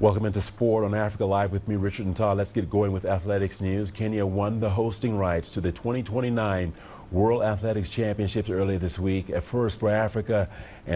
Welcome into Sport on Africa Live with me, Richard and Todd. Let's get going with athletics news. Kenya won the hosting rights to the 2029 World Athletics Championships earlier this week, a first for Africa. And